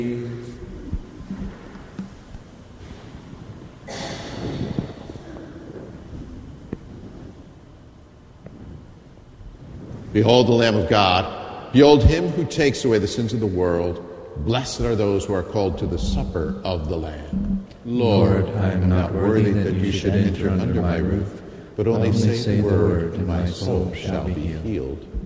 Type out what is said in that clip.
Behold the Lamb of God. Behold him who takes away the sins of the world. Blessed are those who are called to the supper of the Lamb. Lord, I am not worthy that you should enter under my roof, but only say the word, and my soul shall be healed.